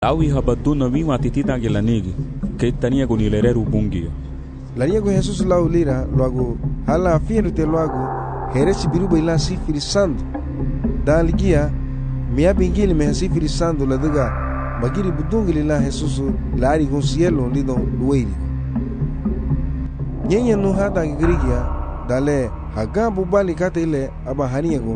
Awi habatu no vi matitita que la nigi, que tenía con el herero bungio. La niego Jesús la ulira, luego, hala afiero te luego, heresi biruba ila si firisando. Da ligia, mia bingili me hasi firisando la daga, magiri budungili la Jesús la ari con cielo lido lueri. Nyenya no hada grigia, dale, hagabu bali kate ile abahaniego.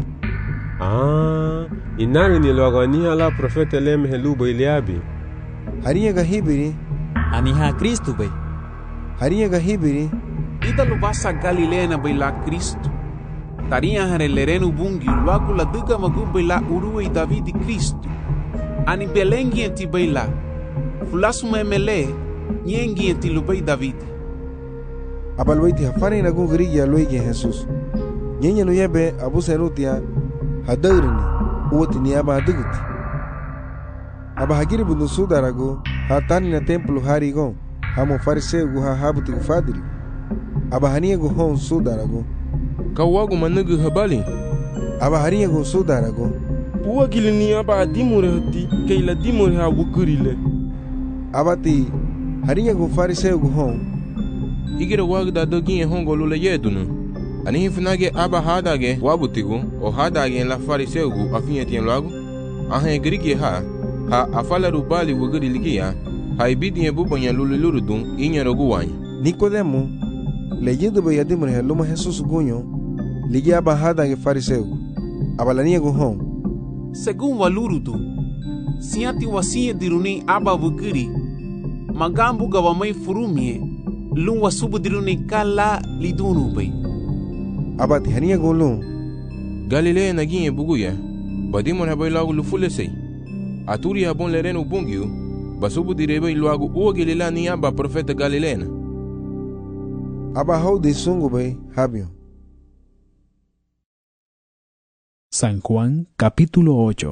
Inari ni logani ala profeta lem helubo iliabi. Hariega hibiri. Aniha Cristo be. Hariega hibiri. Ida lubasa Galilena be la Cristo. Taria hare lerenu bungi luagu la duga magu be la uruwe David Cristo. Ani belengi enti be la. Fulasu memele nyengi enti lubei David. Abalwaiti hafari na gungrigia loigi Jesus. Nyenya no yebe abusa rutia hadaurini. Uoti ni aba aduguti. Aba hagiri bundu sudarago hatani na templo harigon hamo fariseu ha habuti gufadiri. Aba haniego hon sudarago kawago manugu habali. Aba haniego sudarago Uwa gilini aba adimure hati keila dimure ha wukurile. Abati haniego fariseu hon Igire wagda dogi hongo lule yedunu. Ani hifinage aba hadage wabutigu o hadage la fariseugu afinyetien lagu ahe grigi ha afala rubali wugiri ligia ha ibidi bubonya lululurudun inyerogu wany Nicodemo leyendo be yadimre heluma Jesus gunyo ligia aba hadage fariseugu abalaniego hon Según walurudu siati wasie diruni aba wugiri magambu gawamai furumie lun wasubu diruni kala lidunu bay Abati haniego lun Galilea naginye buguya badimon habai lagu lufulesei aturi habon lerenu bungiu basubu direbe lagu uwa Galilea ni aba profeta Galileana aba hau de sungu bay habio. San Juan capítulo 8.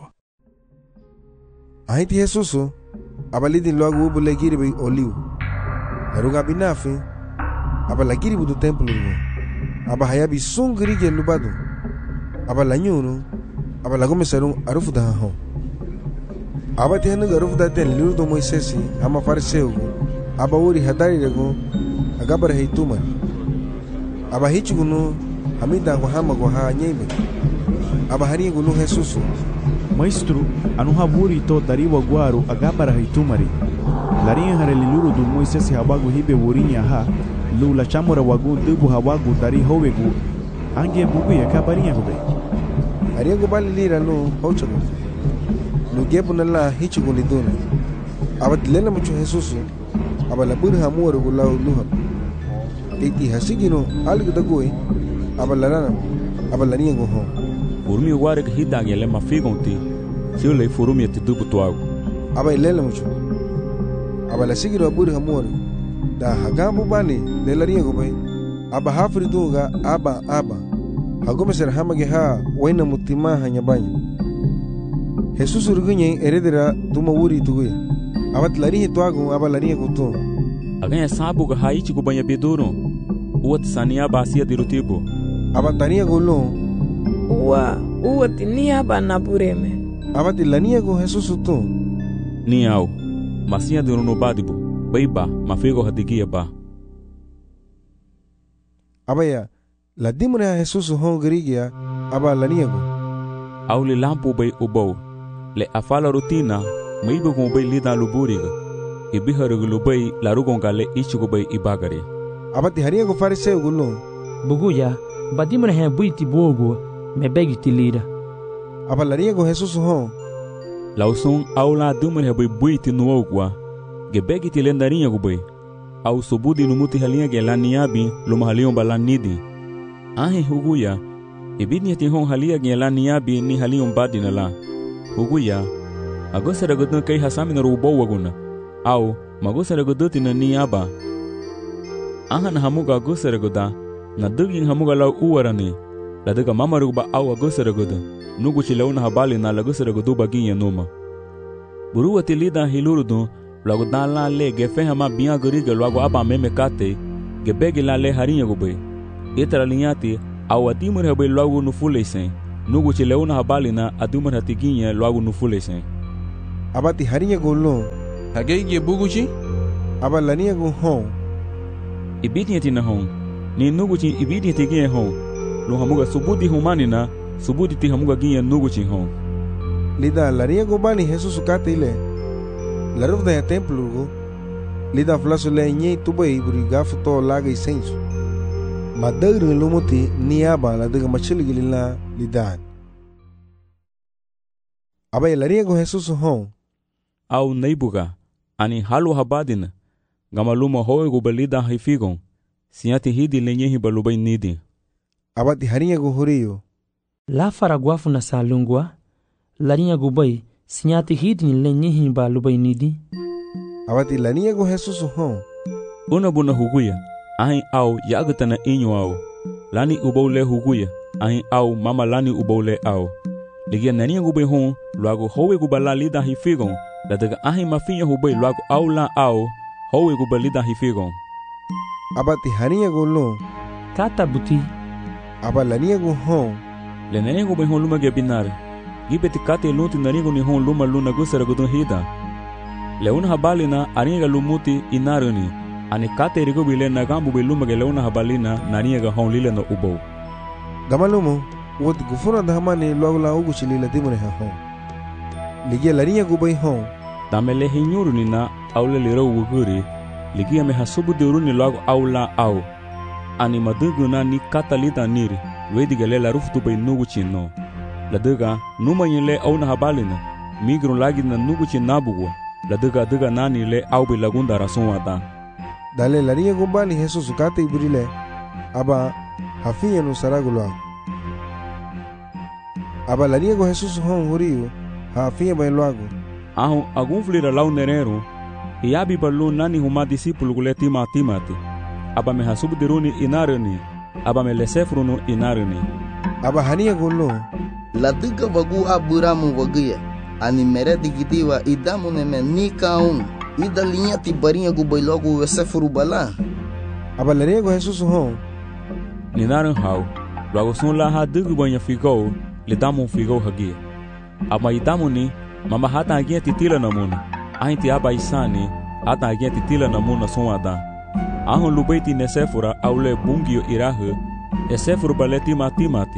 Ahiti Jesuso abalidi lagu bulegiri bay oliu Laruga binafi abalagiri budu templo aba hayabi sungri ge lubadu aba lanyunu aba lagome sarung arufu da ho aba tenu arufu da ten lurdo Moisesi ama fariseu aba uri hadari rego agabar heituma aba hichugunu hamida go hama go ha nyebe aba hari gulu Jesusu Maestro, anuhaburi to dariwa guaru agabara heitumari. Larinha hareliluru do Moisés habagu hibe wurinya ha lula chamora wagu dubu hawagu dari howegu ange bugu ya kabarinha hobe. Ariego bali lira no hochago. No gebu na la hichugo lidona. Abadlela mucho Jesusu abalabur hamoro gula luha. Eti hasigino algo dagoi abalarana abalaniego ho. Urmi warek hidange le mafigonti sio le furumi te dubu tuago. Abalela mucho abala sigiro abur hamoro da hagabu bani de lariego bay aba hafri dunga aba hagome ser hamage ha waina mutima hanyabanya Jesus urgunye eredera duma wuri tugue abat lari tuago aba lariego to Aganya sabu ga haichi kubanya bedoro uat sania basia dirutibo abatania golo uwa tinia bana bureme abati laniego Jesus to ni au masia diruno badibu baiba mafigo hadigia ba abaya la dimuna Jesus hon grigia aba laniego au le lampo bay ubo le afala rutina maibo ko bay lida luburiga ibiharugo lubay la rugonga le ichigo bay ibagare abati hariego fariseu gulo Buguya badimon he buiti bogo me begiti lira. aba laniego Jesus hon Lauson au la dumre bay buiti nuogwa gebegiti lendarinha gubay au sobudi numuti halinha gelaniabi lumahalion balanidi ahe huguya ibidni ti hon halia gelaniabi ni halion badina la huguya agosara godna kai hasami na rubo waguna au magosara godoti na ni aba ahana hamuga agosara goda na dugin hamuga la uwarani la daga mamaruba au agosara goda nugu chilauna habali na lagosara godu baginha numa buruati lida hilurudu Logo dan la le ge fe ma biya gori ge logo aba meme kate ge bege la le harinha go be etra linhati awati mure be logo no fulesen nugo cheleuna habalina adumar hatiginha logo no fulesen abati harinya golon Hagege buguchi? aba lania go hon Ibidi na hon. Ni nuguchi ibidi gie hon. Lo hamuga subudi humani na subudi ti hamuga gie nuguchi hon. lida lania go bani Jesus kate ile la ruf da templo go lida flaso le nye tubai buri gafu to laga isensu madagru lumuti ni aba la daga machili gilila lidan aba lania go Jesus hon Au neibuga ani halu habadina gamaluma hoe go balida haifigon siati hidi lenye hi balubai nidi abati harinya go horiyo La faraguafu na salungwa larinya gubai sinyati hidi ni lenye hi balubai nidi abati lania go Jesus hon Una buna huguya ahin au yagatana inyo au lani ubaule huguya ahin au mama lani ubaule au ligia nania gubai hon luago hoe go balalida haifigon la daga ahin mafinya hubai luago au la au hoe go balida haifigon abati harinya go lo Kata buti aba lania go hon Le nania gubai hon luma gebinar Gibeti kate lunti nania go ni hon luma luna gusara gudun hida Le una habalina aringa lumuti inaruni ani kate rigo bile nagambu biluma ge le una habalina nania ga hon lile no ubo gamalumo woti gufuna da hamani luago la ugu chilila dimune ha hon ligia lania go bai hon Damele hinyuruni na aule liro wuguri ligia me hasubu duruni luago aula au ani madugu na ni katalita niri wedi gele la ruftu bai nugu chino la daga numa yele au na habalina migru lagi na nugu chinabugo la daga nani le au bai lagunda rason ada dale lania go bani Jesus kate iburile aba hafinya no saragulwa aba lania go Jesus hon horiyo hafinya bai luago ahu agunflira lau nerero hiabi balu nani huma disipulu gule timati aba me hasubu diruni inarani aba me lesefruno inarani aba hania go lo La duga wagu aburamu waguya ani mere digitiwa idamu neme nikaun ida linha ti barinha gu bailogu wesefuru bala aba lania go Jesus hon ninaran hau luago sun la ha dugu banya figo le damu figo hagi aba idamu ni mama hata agia titila namuna ahin ti aba isani hata agia titila namuna sun ada ahun lubaiti nesefura aule bungio irahu esefuru baleti mati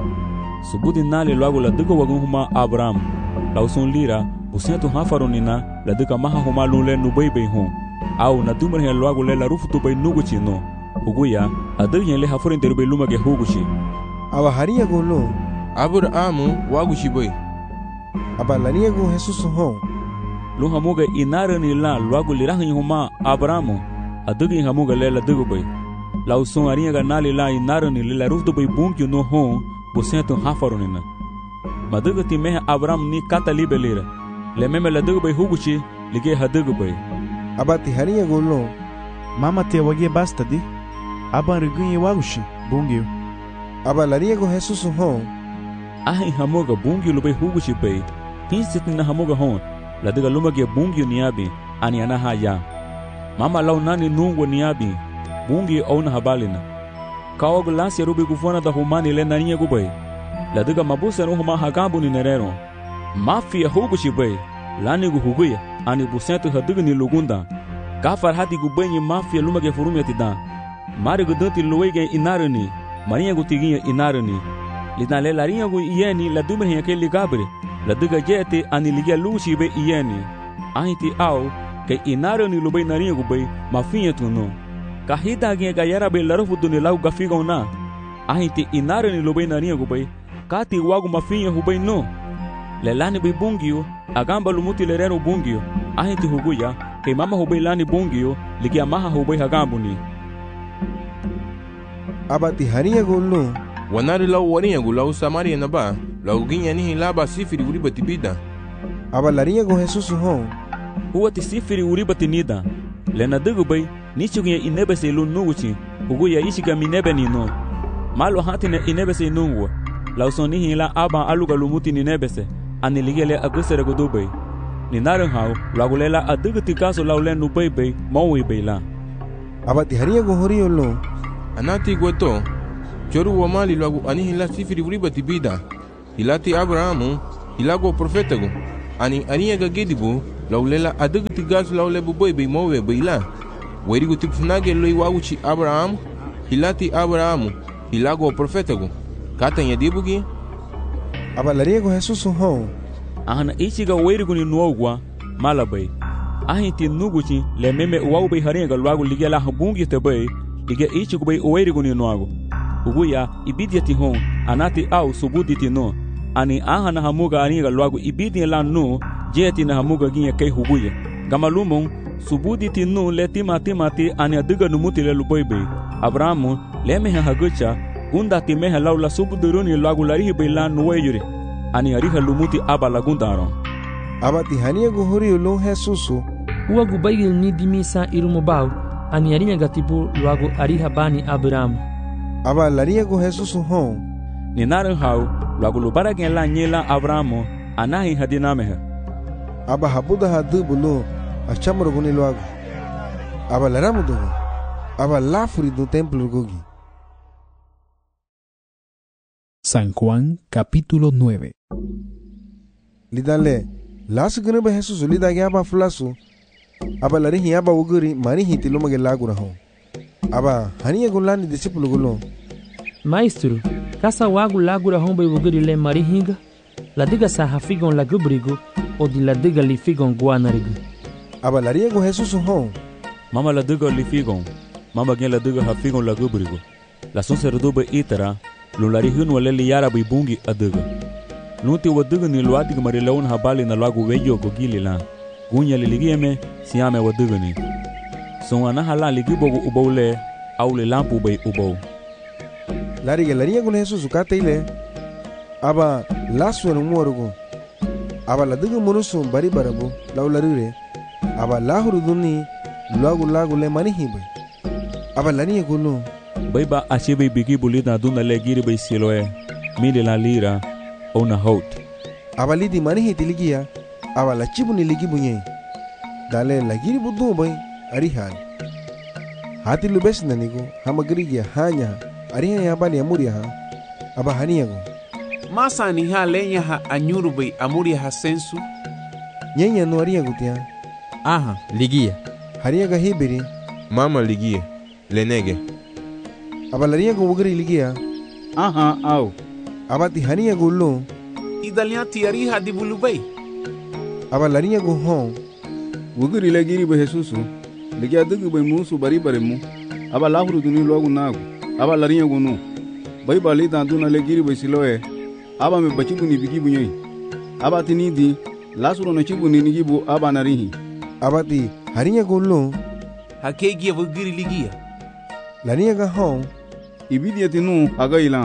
Subudi nali luago la duga wagun huma Abraham lausun lira busentu hafaronina la duga maha huma lule nubei hon au na dumar he luago le la rufutu bai nuguchi no huguya adugyen le haforin derbe lumage huguchi aba hania go lo Abrahamu waguchi bai aba lania go Jesus hon luhamuga inarani la luago lirahin huma Abraham adugyen hamuga le la duga bai lausun aringa nali la inarani le la rufutu bai bunkyo no hon busentu hafaronina maduga ti meha Abraham ni kata libelira le meme la duga bai huguchi lige haduga bai abati hania go lo Mama te wagie basta di aban rigunye wagushi bungio aba lania go Jesus hon ahin hamuga bungyo lo bai huguchi bai hinsitin na hamuga hon la duga lumage bungyo niabi ani anaha ya mama lau nani nungwa niabi bungyo au na habalina Kawag lansi rubi gufona da humani le nania gubai la duga mabusa no huma hagambu ni nerero mafia huguchi bai lani gu huguya ani busentu haduga ni lugunda kafar hati gubai ni mafia lumage furumya tidan mari gudanti luwege inarani maria gutiginha inarani lina le larinha gu ieni la dumre he ke ligabre la duga jete ani ligia luchi be ieni ahiti au ke inarani lubai narinha gubai mafinha tuno kahida gie gayara be larufu duni lau gafiga na ahiti inarani lubai narinha gubai kati wagu mafinha hubai no lelani bai bungio agamba lumuti lerero bungio ahiti huguya ke mama hubai lani bungio ligia maha hubai hagambuni abati hania go lo wanari lau warinha gu lau samaria na ba lau ginya nihi laba sifiri uriba tibida aba larinha go Jesus hon huwa ti sifiri uriba tinida lena dugu bai nichugia inebe se lu nuguchi huguya ishiga minebe ni no malo hatine inebe se nungwa lau sonihi la aba aluga lumuti ninebe se aniligele agusere gudubai ni naran hau lagulela adugu tikaso lau le nubai bai maui bai la abati hania go horio lo anati gweto choru wa mali lagu anihi la sifiri uriba tibida hilati Abrahamu hilago profeta gu ani arinha ga gedibu laulela adugu tigasu laule buboi be mowe beila werigu tikfunage loi wauchi Abraham hilati Abrahamu hilago profetagu kata nyadibugi aba lariego Jesus hon ahana ichiga werigu ni nuogwa malabai ahinti nuguchi le meme uwaube haringa lwagu ligela habungi tebe lige ichigu bei werigu ni nuago uguya ibidiati hon anati au subuditi no ani ahana hamuga aringa lwagu ibidi la no jeti na hamuga ginye kai huguya gamalumon subuditi no le timati ani adiga numuti le luboibe Abrahamu le meha hagucha gunda ti meha laula subuduruni lwagu larihi beila nuweyure ani ariha lumuti aba lagundaro abati hania guhuri ulun Jesusu uwa gubaigil ni dimisa irumubau ani arinya gatibu lwagu ariha bani Abraham aba lariego Jesusu hon ni narin hau lwagu lubara gen la nyela Abrahamu anahi hadinameha aba habuda hadubulu achamuruguni lwagu aba laramudugu aba lafuri do templo gogi. San Juan capítulo 9. Lidale lasu gene ba Jesus lidage aba fulasu aba larihi aba uguri marihi tilumage lagura hon aba haniye gulani disciplo gulo Maestro kasa wagu lagura hon ba uguri le marihinga ladiga sa hafigon lagubrigo o di ladiga li figon guanarigo aba lariego Jesus hon mama ladiga li figon mama gen ladiga hafigon lagubrigo la son serdobe itara lularihin wale li yara bi bungi adiga nuti wadiga ni luadiga marilaun habali na lagu weyo gogili la gunya liligieme siame wadiga ni son anahala ligibogu ubole aule lampu bay ubo lariga gule Jesus kataile aba lasu no morugo aba ladiga munusu bari barabu laularire aba lahuru duni lagu le manihibe aba lariga gulo Baiba ashibe bigi bulida duna le giri bay siloe mili la lira ona hot abalidi manihi tiligia abala chibuni ligi bunye dale la giri budu bay arihan hati lubes nanigo hamagrigia hanya arihan ya bali amuria ha abahaniago masa ni ha lenya ha anyuru bay amuria ha sensu nyenya no ariago tia aha ligia hariaga hibiri mama ligia lenege abalariago ugri ligia aha au abati haniago lo idalian tiariha di bulubay abalariago hon ugri le giri ba Jesus ligia dugu bay musu bari mu aba lahuru duni logu nagu aba lariago no bay bali da duna le giri bay siloe aba me bachibu ni bigi bunyi aba tinidi lasuro no chibu ni nigibu aba narihi abati haniago lo hakegia ugri ligia laniaga hon ibidiati nu agaila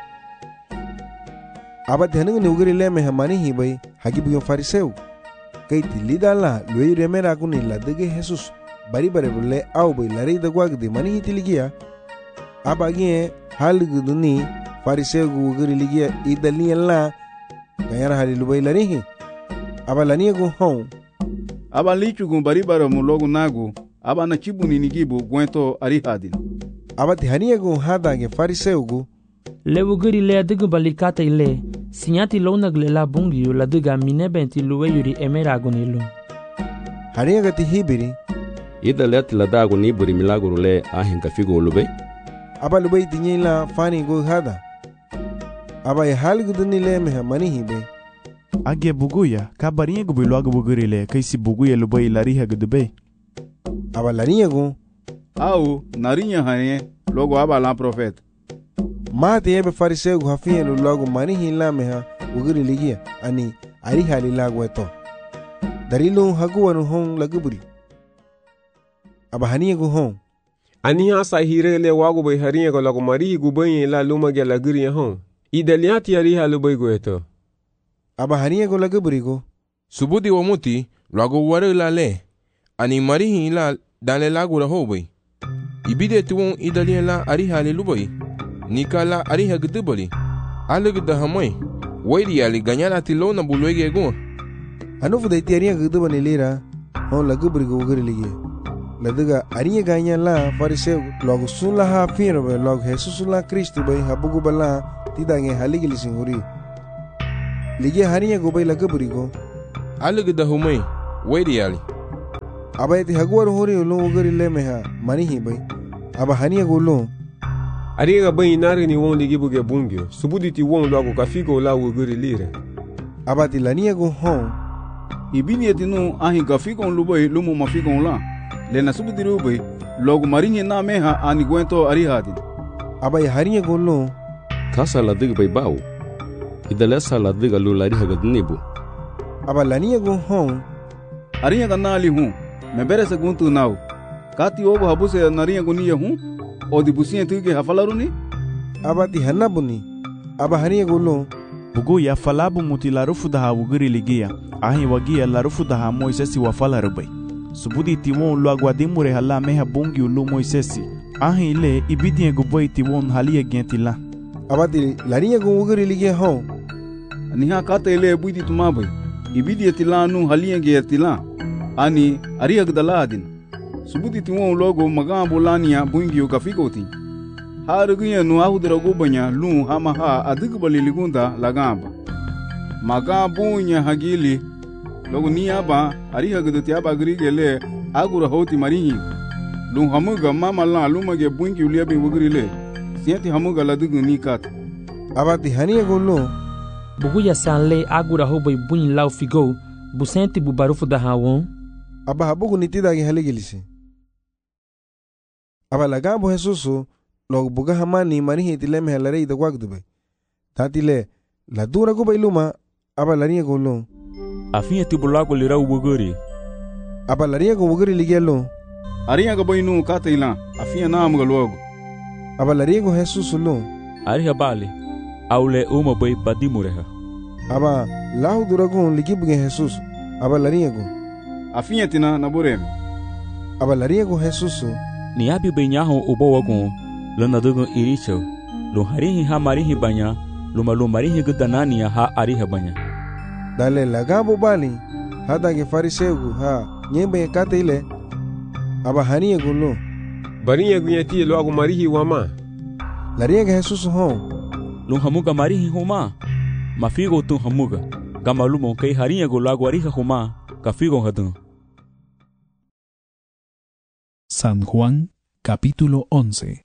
abati haninga ni ugri le me hamani hi bay hagibu yo fariseu kaiti lidala loi remera kuni ladege Jesus bari bule au bay lari da gwagde mani hi tiligia abagi halgu duni fariseu ugri ligia idali la gayara halilu bay lari hi abalani go hon abalichu gun bari mu logu nagu abana chibuni nigibu gwento arihadin abati haniego hadage fariseugu lewuguri le adigu balikata ile sinyati lonagle la bungi la diga minebenti luweyuri emeragonilo haniega ti hibiri ida leti la dago ni buri milagro le ahinga figo lube aba lube tinyila fani go hada aba ya halgu dunile me mani hibe age buguya kabaringa gubilo age buguri le kaisi buguya lube lariha gudube aba laniego au narinya hane logo aba la profeta mate ebe fariseu hafien logo mani hila meha uguri ligia ani ari hali lago eto darilu haguanu hon laguburi aba haniego hon ani asa hirele wago bay hariego logo mari gubayin la lumage laguri hon idaliati ari halu bay go eto aba haniego laguburi go subudi wamuti logo ware la le ani mari hila dale lago la hobay ibide tuwon idalien la ari hali luboy nikala ari hagdubali alig da hamoy wayri ali ganyala tilona bulwege go anufu de tiaria gdubani lira hon lagubri go ugri ligia ladiga ari ganyala fariseu logo sunla ha firbe logo Jesus la Cristo bay habugu bala tidange haligili singuri ligia hariya go bay lagubri go Aligda humay, waydi yali. Aba iti haguar hori ulung ugari lemeha manihi bay. Aba hania gulung. Ariga bay nari ni wong ligi buge bungyo. Subudi ti wong lagu kafigo la ugari lire. Aba ti lania gu hong. Ibini etinu ahi kafigo lubay lumu mafigo la. Lena subudi rubay logu marinye na meha ani guento arihadin. Aba ya hania gulung. Kasa la dig bay bau. Idalesa la dig alu lari hagad nibu. Aba lania gu hong. Arinya kana ali hu. Mebere se guntu nau. Kati ogo habuse narinya guniya hu. Odi businya tuge hafalaruni. Aba ti hanabuni. Aba hania gulung. Bugu ya falabu muti larufu daha ugiri ligia. Ahi wagia larufu daha Moisesi wafalarubai. Subudi tiwon lo aguadimure hala meha bungi ulu Moisesi. Ahi ile ibidie guboi tiwon halia gentila. Aba ti larinya gu ugiri ligia hong. Niha kata ile buiti tumabai. Ibidie tilanu halia gentila. Ani ariya gdaladin. Subudi tiwon logo magambo lania bungi ukafigoti. Harugunya nu ahudra gubanya lu hamaha adigbali ligunda lagamba. Magabunya hagili logo niaba ariha gdoti aba grigele agura hoti marihi. Lu hamuga mama la lumage bungi uliabi wugrile. Sienti hamuga ladugu nikat. Abati hania gulu. Buguya sanle agura hobai bunyi lau figo. Busenti bubarufu da hawon. Aba habugu nitida gi haligilisi. Aba lagambo Jesusu log buga hamani marihi tileme halare da gwagdube. Tatile la dura go bailuma aba laria go lo. Afia tibulago lira ubuguri. Aba laria go ubuguri ligelo. Aria go bainu kataila afia na amga logo. Aba laria go Jesusu lo. Ari habali aule uma bay badimureha. Aba lahu dura go ligibuge Jesusu. Aba laria go. Afia tina na burem. Aba laria go Jesusu. Ni abi benyaho ubowagon lana dugo iricho lo harihi ha marihi banya lo malu marihi gudanania ha ariha banya dale lagabo bali hada ge fariseu ha nyembe kate ile aba haniye gulo bariye gunyati lo agu marihi wama laria ge Jesus ho lo hamuga marihi homa mafigo tu hamuga gamalu mo kai hariye gulo agu ariha homa kafigo hadun. San Juan, capítulo 11.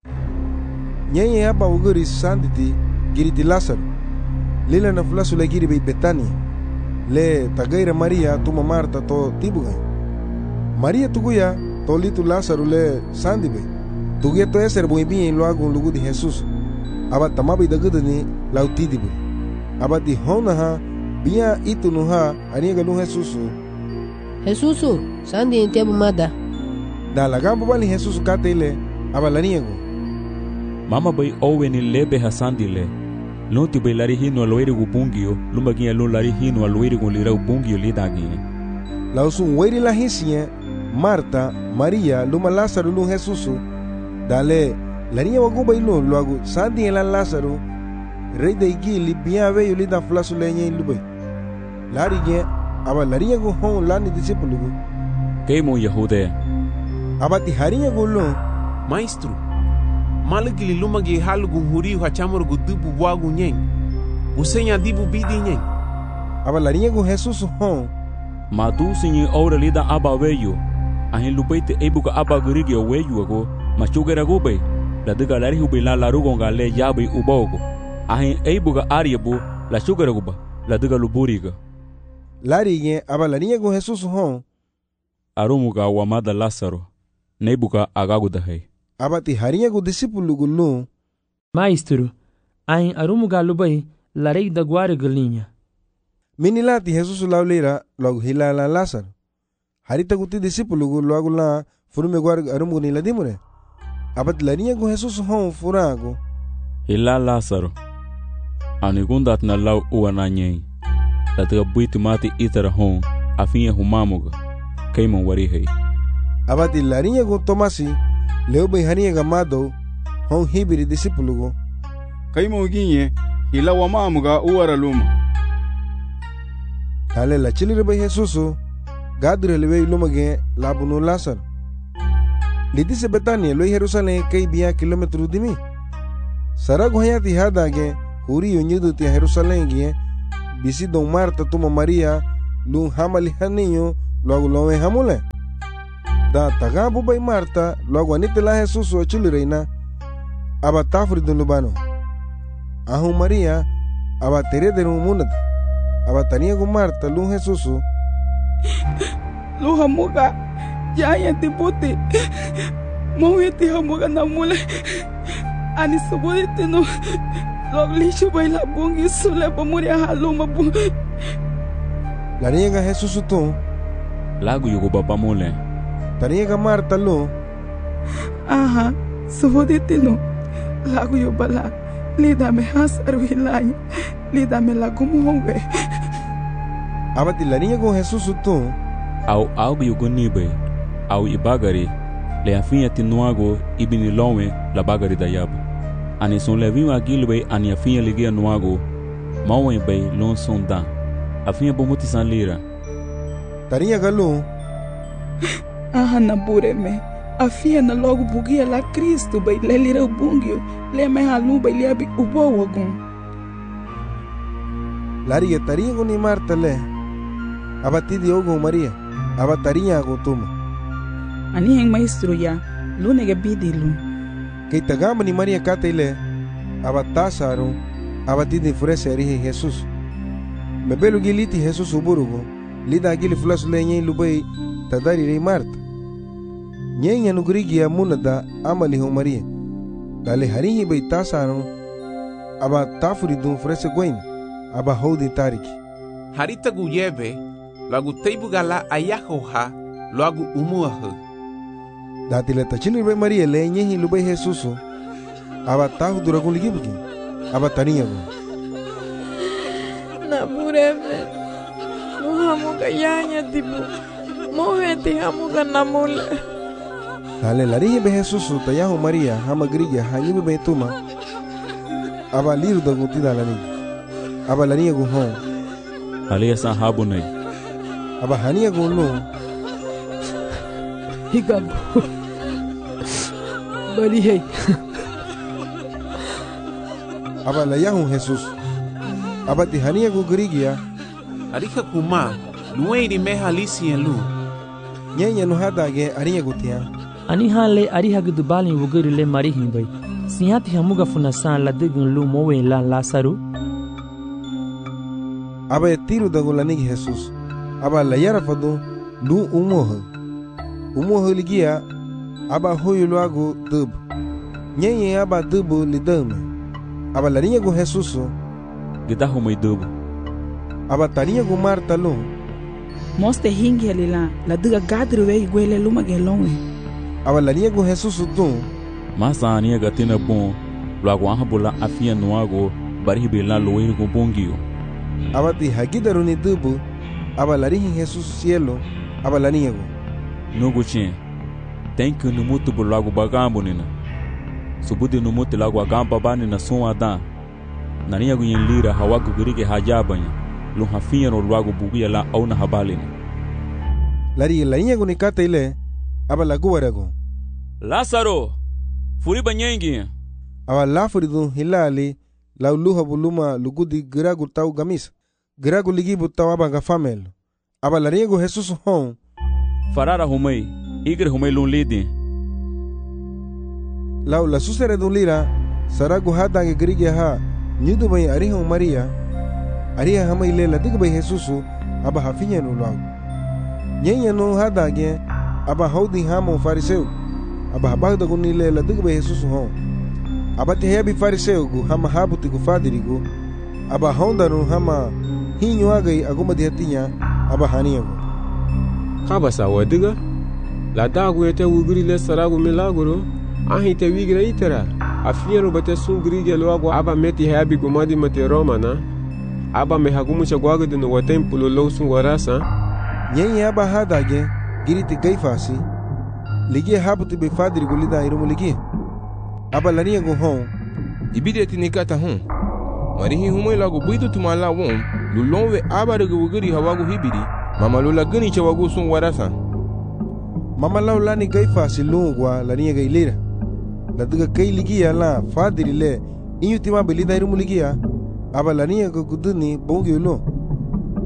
Nyenye hapa uguri sanditi giriti Lázaro. Lila na fulasu le giri bei Betania. Le tagaira Maria tuma Marta to tibuga. Maria tuguya to litu Lázaro le sandibe. Tuguya to eser buibi lo agun lugu di Jesus. Aba tamabi dagudani lautidibu. Aba di hona ha bia itu nuha aniga nu Jesusu. Jesusu sandi intebu mada. Da lagambo bali Jesus kate ile aba laniego. Mama bay oweni lebe hasandile. Lonti bay lari hino aloiri gubungio, lumagia lo lari hino aloiri gulira ubungio lidagi. Lausun weri la hisia, Marta, Maria, luma Lázaro lu Jesusu. Dale, lania waguba ilo luagu sandi ela Lázaro. Rei de igili bia veyo lida flasu lenye lube. Lari ge aba laria go hon lani discípulo. Keimo Yahudea. Aba ti haria go lo. Maestro. Malagili lumagi halugu huri hachamur gudubu wagu nyeng. Usenya dibu bidi nyeng. Aba laria go Jesus hon. Madu sinye ora lida aba weyo. Ahin lupaite ebuka aba gurigi weyo ago. Machugera gube. La diga lari hube la larugonga le yabe ubogo. Ahin ebuka ariabu la sugera guba. La diga luburiga. Lari ge aba laria go Jesus hon. Arumuga wamada Lázaro. Nebuka agagudahay. Aba ti haria go discípulo gulu. Maestro, ain arumuga lubai larei da guare galinha. Minilati Jesus lauleira logo hilala Lázaro. Harita guti discípulo gulu agula furume guare arumugo ni ladimure. Aba ti laria go Jesus hon furago. Hilala Lázaro. Anigundat na lau uananyei. Latiga buitu mati itara hon afinha humamuga. Keimon warihei. Aba ti laria go Tomasi. Leo bay hania gamado hon hibiri discípulo go. Kaimo ginye hila wamamuga uara luma. Dale la chilire bay Jesusu gadre lewe luma ge labuno Lázaro. Lidise Betania lo Jerusalén kay bia kilometro dimi. Sarago hayati hada ge huri yonyudu ti Jerusalén ge bisi don Marta tuma Maria lu hamali haninho logo lowe hamule. Da tagabu bay Marta logo anitela Jesus o chulreina aba tafri dun lubano. Ahu Maria aba tere de munad aba tania gu Marta lu Jesus lu hamuga ya tiputi mo yeti hamuga namule ani subudite no loglisho baila bungi sule pomuri haluma bu la niega Jesus tu lagu yugo baba mole taniega Marta lu aha subudite no lagu yo bala lida me hasaru hilanya lida me lagu muwe abati la niega Jesus tu au algo yugo nibe au ibagari le afinha tinuago ibini lowe la bagari da yaba ani son levinho agilbe ani afinha ligia nuago mawen bay lon sonda afinha bomuti san lira tarinha galu aha na bureme afinha na logo bugia la Cristo bay le lira bungio le me halu bay liabi ubo wagun laria tarinha ni Marta le abati diogo Maria abatarinha go tuma ani heng maestro ya lu nega bidilu kay tagama ni Maria kataile abatasaru abati de frese rihe Jesus mebelu giliti Jesus uburugo lida gili flas lenye lubay tadari re Marta nyenya nugrigi ya munada amali ho Maria dale harihi bay tasaru aba tafuri dun frese goin aba hodi tariki harita guyebe lagu teibu gala ayahoha lagu umuahu dati le tachini bay Maria le nyehi lubay Jesus aba tahu duragun ligibuki aba taniya go na bureme no hamuga yanya tibu moheti hamuga namule dale larihi be Jesus tayahu Maria hamagriya hanyibe be tuma aba liru da guti dalani aba laniya go hon aliya san habunai aba haniya go no higabu bali hey aba la yahu Jesus aba ti hania go grigia arika kuma nueiri me halisi en lu nyenya no hadage arinha gutia ani hale ariha gudubali wugiri le mari himbai sihati hamuga funasan la digun lu mowe la Lasaru aba tiru da golanig Jesus aba la yara fadu lu umoho ligia aba hoyulu ago dub nyenye aba dubu lidame aba larinha go Jesus gidahu mai dubu aba tarinha go Marta lu moste hingi alila la diga gadru we gwele luma gelonwe aba larinha go Jesus tu masa ania gatina bon lagu ahabula afia nuago baribe la loe go bongio aba ti hagidaru ni dubu aba larinha Jesus cielo aba larinha go Nugu chen tem que no mutu por lago bagambo nina subudi no mutu lago agamba bani na som adan na ninha gunyen lira hawagu gurige hajabanya lu hafinha no lago bugia la au na habalina lari lainha gunikata ile aba lagu warago Lazaro furi banyengi aba lafuri dun hilali la luha buluma lugudi giragu tau gamis giragu ligibu tau aba gafamel aba larinha go Jesus hon farara humei igre humei lun lidi lau la susere dun lira saragu hadange grige ha nyudu bay ariha Maria ariha hamai le la diga bay Jesus aba hafinha no lago nyenya no hadange aba hodi hamo fariseu aba habagda guni le la diga bay Jesus hon aba te hebi fariseu gu hama habuti gu fadirigo aba honda no hama hinyo agai aguma diatinya aba haniya go kaba sa wadiga la dagu yete wugri le saragu milagro ahi te wigra itera afiero bate sungri ge logo aba meti habi gumadi mate romana aba me hagumu chagwaga de no templo lo sun warasa nyen aba hadage giriti gaifasi ligi habuti be fadri gulida irumu ligi aba lania go hon ibide tinikata hon marihi humoi lago buitu tumala won lulonwe aba de wugri hawagu hibidi mama lola gani chawagu sun warasa mama laula ni gaifasi lungwa lania gailira la diga kai ligia la fadri le inyutima belida irumu ligia aba lania go guduni bongi ulo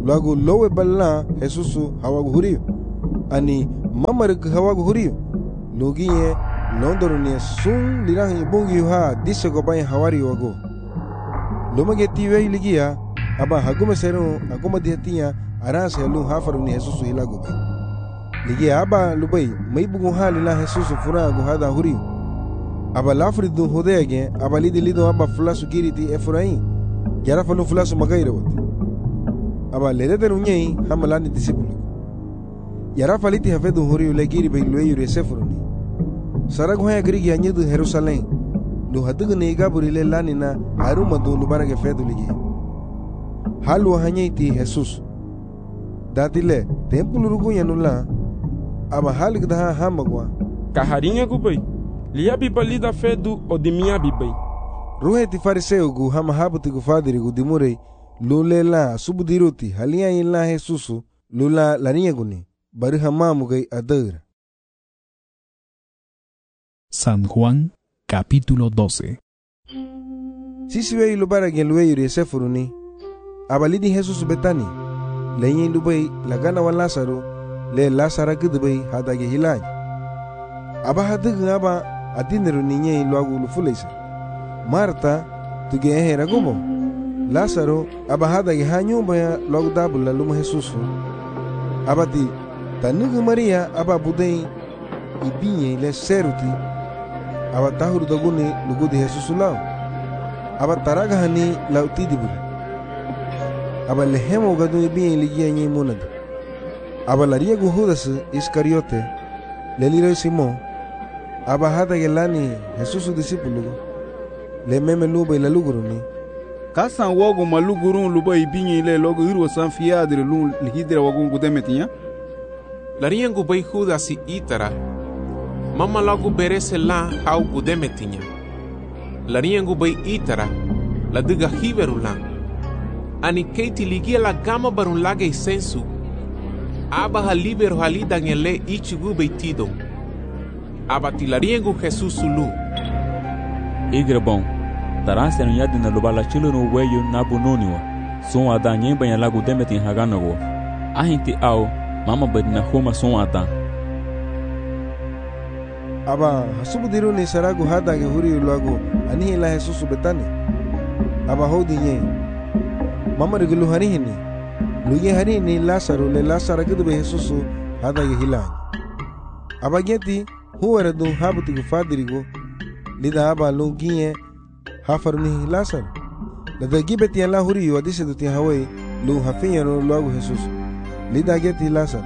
luego lowe balla Jesus hawagu huriyo ani mamarik hawagu huriyo lugiye londoro ni sun lirang ibungi ha disse go bay hawari wago lumage tiwe ligia aba haguma sero aguma diatia arase lu hafaru ni Jesus hilago bay ligia aba lubay may bugu halila Jesus fura go hada huriyo aba lafridu hodege aba lido aba flasu giriti efrain yara falu flasu magairo aba lededer unyei hamalani disipulu yara faliti hafedu huriyo legiri bay lueyu sefroni saragu haya grigi anyedu Jerusalem lu hadugu neiga burile lanina haruma du lubarage fedu ligi halu hanyeiti Jesus datile tempulu rugu yanula aba halik daha hamagwa kaharinga gubai liya bibalida fedu odimia bibai ruheti fariseu gu hama habuti gu fadiri gu dimurei lulela subudiruti halia illa Jesus lula laniya guni bari hamamu gai adara. San Juan, capítulo 12. Sisi wei lubara gen luei resefuruni. Abalidi Jesus betani. Lenyin lubai lagana wan Lazaro le Lazara gudbai hadage hilaj. Aba hadugu aba adineru ninye luagu lufuleisa. Marta tuge ehera gubo. Lazaro aba hadage hanyumba ya luagu dabula luma Jesus. Abati tanugu Maria aba budei ibinye le seruti. Aba tahuru daguni lugudi Jesus lao. Aba taraga hani lauti dibule. Aba lehemo gadu ibinye ligia nye munad. Aba laria gu Judas Iscariote leliro Simon. Aba hada gelani Jesus discípulo. Le meme luba ila luguruni. Kasan wogo malugurun luba ibinye ile logo irwa san fiadre lun lihidra wagun gudemetinya. Laria gu bay Judas itara. Mama logo berese la hau gudemetinya. Laria gu bay itara la diga hiberulan. Ani keiti ligia la gama barun lage sensu. Aba ha libero halida ngele ichigu bay tido. Aba tilariengu Jesus sulu. Igre bom. Tarase no yadi na lubala chilo no weyo na bunoniwa. Son ada nyemba ya lagu demetin haganago. Ahinti au mama bedina homa son ada. Aba hasubudiru ni saragu hada ge huri lagu ani la Jesus betani. Aba hodi nye. Mama regulu hari hini. Luye hari ni Lazaro le Lazaro gudbe Jesus hada ge hilani. Aba geti huwa du habuti gu fadirigo. Lida aba lungiye hafaruni Lazaro. Lada gibeti ya la huri yu adise duti hawai lu hafinya no luagu Jesus. Lida geti Lazaro.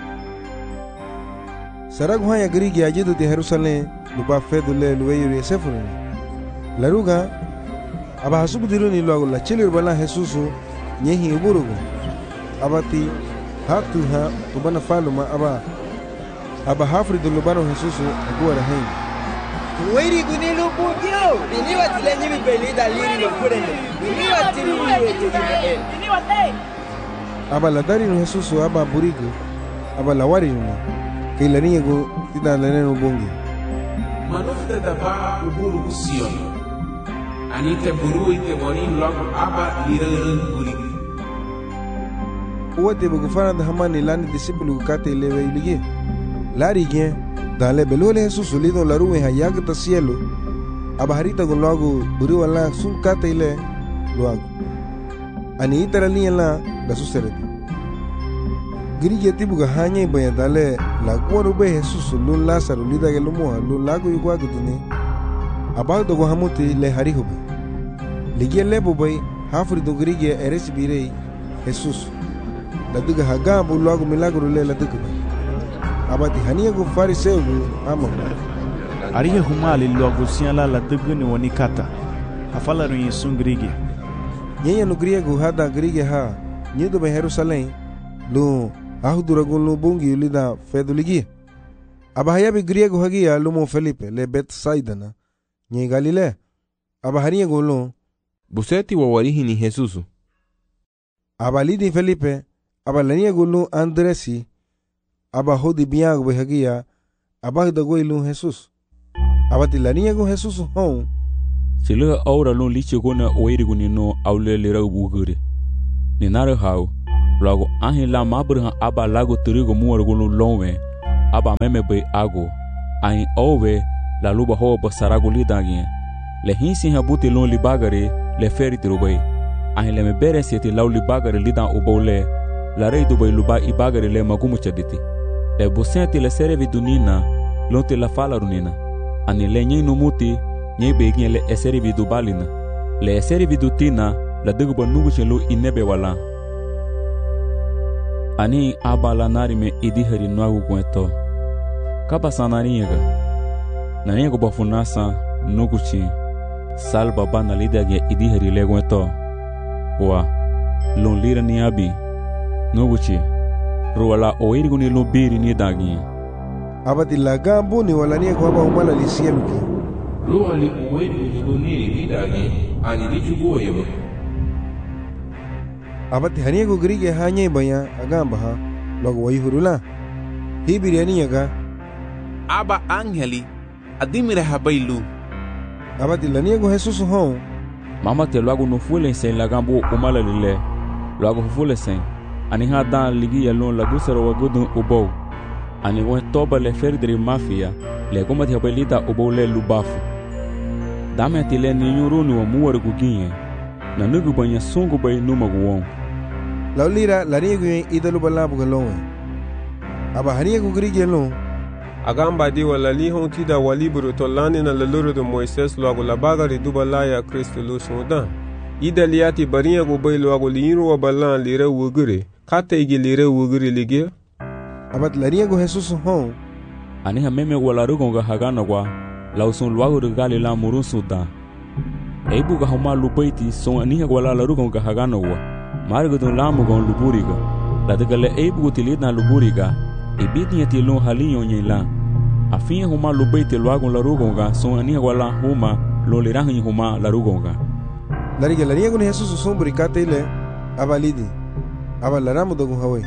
Saragu haya grigi ajidu ti Jerusalem lupa fedu le luweyu sefuruni. Laruga aba hasubudiru ni luagu la chili urbala Jesus nyehi uburugu. Abati hatu ha tubana faluma aba hafri du lubano Jesus aguara hengi. Wiri gunilu bugyo. Bini watile nyibi belida liri lo kurende. Bini watili uwe tijime. Bini wate. Aba la dari no Jesus aba burigo. Aba la wari no. Kay la niya go tita la neno bongi. Manufta daba uburu kusion. Anite buru ite morin log aba lirerun burigo. Uwate bugufana da hamani lani disipulu kate lewe iligi. Lari gen. Dale belole Jesus lido la ruwe hayag ta cielo. Abaharita con logo buru wala sun kate ile logo. Ani itara liya la suserete. Grige tibu ga hanya baya dale la kwaro be Jesus lun Lazaro lida ge lumo lun lago yugo gudune. Abado go hamuti le harihobe. Ligie lebo bay hafri do grige eres birei Jesus. La duga hagabu logo milagro le la duga. Abati hania gu fariseu gu amo. Arihe humali logo siala la duguni wanikata. Hafala no yesun grige. Nyenya no griego hada grige ha. Nyido be Jerusalem. Lu ahuduragun lu bungi lida feduligi. Abahaya bi griego hagia lumo Felipe le Betsaida na. Nye Galilea. Abahania gu lu. Buseti wa warihi ni Jesus. Abalidi Felipe. Abalania gu lu Andresi. Aba hodi biyago be hagia aba da goilu Jesus. Abati la niya go Jesus hon. Sila aura lon lichi gona oiri guni no aule lera ugure. Ni nare hau Luego ahin la mabrhan aba lago trigo muargulu lonwe aba meme bay ago ahin ove la luba hoba sarago lidagin le hinsin habuti lon libagare le feri trubay ahin le me bere sieti law libagare lidan ubole la rei dubay luba ibagare le magumu chaditi le busenti le serevi dunina lonte la fala runina ani le nyi numuti nyi begin le eserevi dubalina le eserevi dutina la duguba nugu chelu inebe wala ani abala narime idihari nwagu kweto kaba sanariga naniego bafunasa nuguchi salba bana lidage idihari legweto wa lon lira ni abi nuguchi ruwala oirigu ni lubiri ni dagi abati lagambu ni walanie kwa ba umala lisieluki ruwali oirigu ni luniri ni dagi ani dichugo yebo abati haniego grige hanye baya agamba ha logo wayhurula hibiri aniyaga aba angeli adimire habailu abati laniego Jesus ho mama te logo no fule sen lagambu umala lile logo fule sen ani ha dan ligi yalon lagusero wagudu ubo ani wo toba le ferdri mafia le komati habelita ubo le lubafu dame tile ni nyurunu wa muwar guginye na nugu banya sungu bay numagu won laulira laniego idalu balabu galon aba haniego grige lon agamba di wala li honti da waliburu to lani na leluru de Moises logo la bagari dubala ya Kristo lu soda ida liati bariya go bay logo liru wa balan lire wugure kata igi lire wugure lige abat lariya go Jesus ho ani ha meme wala rugo ga hagana kwa lausun logo de gali la murun suda eibu ga homa lubaiti so ani ha wala rugo ga hagana wa margo don lamu gon luburiga la de gale eibu tilina luburiga ibidi yati lon halinyo nyela afin huma lubaiti logo la rugo ga so ani ha wala huma lo lirahin huma la rugo ga lariga lariya go Jesus sombri kata ile abalidi abalaramu dogo hawe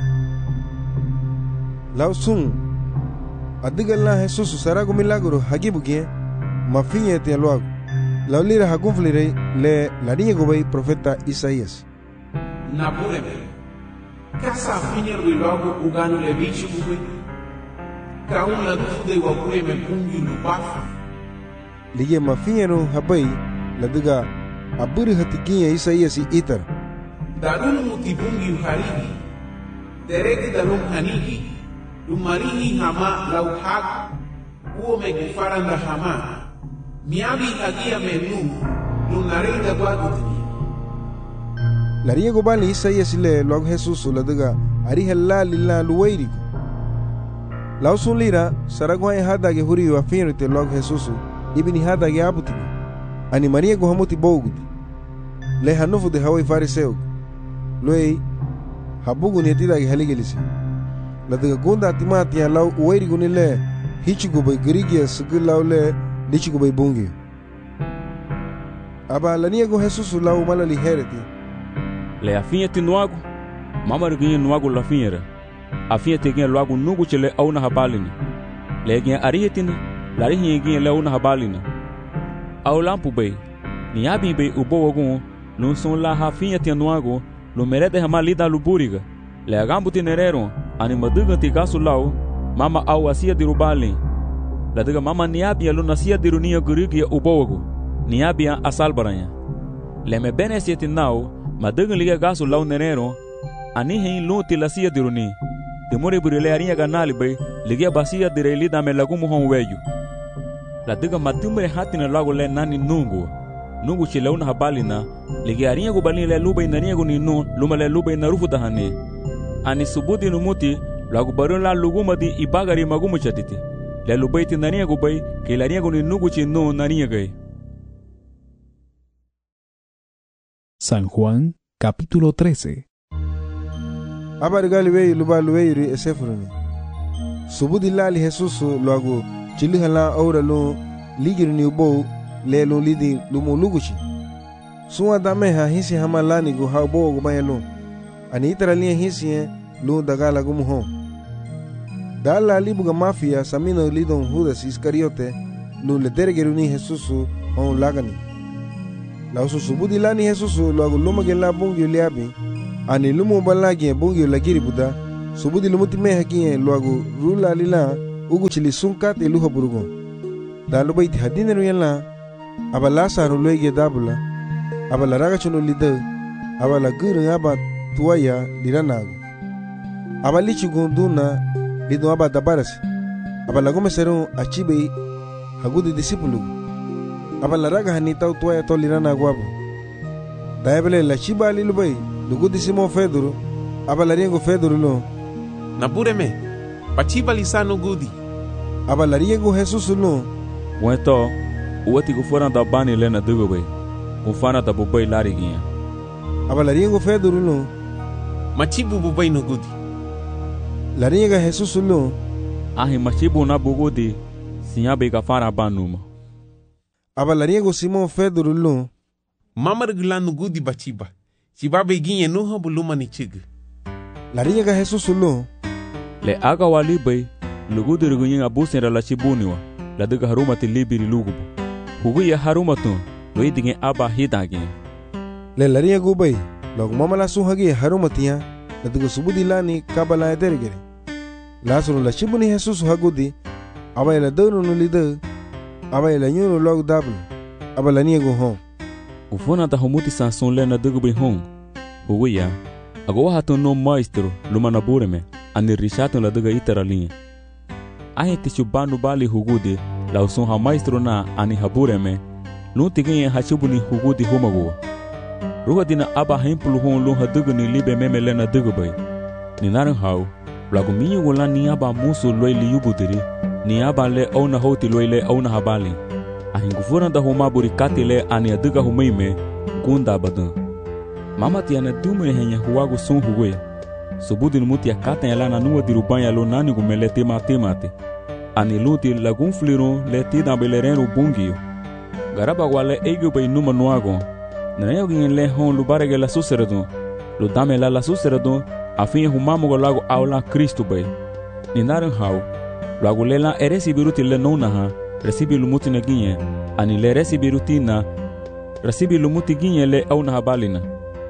lausun adigalla Jesus sarago milagro hagibugie mafinye te logo laulira hagunflire le lariya go bay profeta Isaías napureme kasa finye logo uganu le bichi bugwe kaun la dude wa kureme pungi lubafu lige mafinye no habay la diga aburi hatigiye Isaías itar darunu mutibungi uharigi deregi dalum hanigi lumarihi hama lauhag uo megufaranda hama miabi hagia menu lunarenda guagutini lariego bali Isaías le logo Jesus la diga ari hella lilla luwairigo lausun lira saragwa hadage huri wa finrite logo Jesus ibni hadage abutigo ani Maria go hamuti bogudi le hanufu de hawai fariseu loei habugu ni tida haligelisi la de gonda timati ya law uwairi gunile hichigo bay grigia sugulaw le lichigo bay bungi aba lania go Jesus law malali hereti le afieti nuago mama rigi nuago la fiera afieti gen luago nugu chele auna habalini le gen arietina la rihi gen le auna habalina au lampu bay ni abi bay ubo wagun no son la hafinha tenuago lo merede hamalida luburiga le agambu tinerero ani maduga tigasu lao mama au asia dirubali la diga mama ni abi lo nasia dirunia gurigi ubo wago ni abi asalbaranya le me benesieti nao maduga liga gasu lao nerero ani hein lo tilasia diruni demore burile arinha ganali bay liga basia direlida me lagumu hon weju la diga madumre hatina lago le nani nungu chileuna habalina ligiarinha go balin le luba inania go ninu luma le luba inarufu dahane ani subudi numuti lago baron la luguma di ibagari magumu chatiti le luba itinania go bay ke laria go ninu go chinu nania gay. San Juan capítulo 13. Abargali wey luba luweiri esefurani subudi lali Jesus lago chilihala aura lo ligirni ubo lelo lidi lumo luguchi suwa dame ha hisi hamalani go ha bo go mayelo ani itaralia hisi lu dagala go muho dala libuga mafia samino lidon Judas Iscariote lu le dergeruni Jesus on lagani la usu subudi lani Jesus lo go luma gela bungi liabi ani lumu balagi bungi lagiri buda subudi lumuti me haki luagu rula lila ugu chili sunkat luha burugo dalu baiti hadine ruyala abala saru loige dabula abala raga chunu lida abala guru aba tuaya liranagu abali chugunduna lido aba dabarasi abala gome seru achibe hagudi disipulu abala raga hanita tuaya to liranagu abu daebele la chiba lilubai lugu disimo feduru abala riengo feduru lo Nabureme, pachiba lisano gudi. Abala riengo Jesus lo. Wento, uati gufana da bani lena dugobe. Ufana da bubai lariginha. Abala riengo feduru lo. Machibu bubai no gudi. La rienga Jesus lo. Ahi machibu na bugudi. Sinyabe gafana banuma. Abala riengo Simon feduru lo. Mamar gulano gudi bachiba. Chibabe ginye nuha buluma ni chigu. La rienga Jesus lo. Le aga wali bay lugu dirigunya abusen la chibuniwa la diga haruma ti libiri lugu hugu ya haruma tu lo idige aba hidage le laria go bay log mama la suhagi haruma tiya la diga subudi lani kabala dergere la suru la chibuni Jesus hagudi aba la donu no lida aba la nyuru log dablu aba la niego hon ufona ta humuti sanson le na diga bay hon hugu ya ago hatu no maestro lumana bureme ani rishato la daga itara linha ahe tichubanu bali hugudi la uson ha maestro na ani habureme no tigenye hachibuni hugudi humago ruha dina aba hempulu hon lo hadugu ni libe memele na dugu bay ni naran hau lagu minyu gola ni aba musu loy li yubudiri ni aba le ona hoti loy le ona habali ahin gufuna da homa buri katile ani aduga humaime gunda badan mama tiana dumre henya huago son hugoya subudi numuti akata yala na nuwa dirubanya lo nani gumele temate ani luti lagun fliro le tida belerero bungio garaba wale ego bay numa nuago na yogin le hon lu barege la suseredo lu dame la suseredo afin humamo go lago aula Cristo bay ni naran hau lago lela eresi biruti le nona ha recibi lumuti na ginye ani le recibi rutina recibi lumuti ginye le auna habalina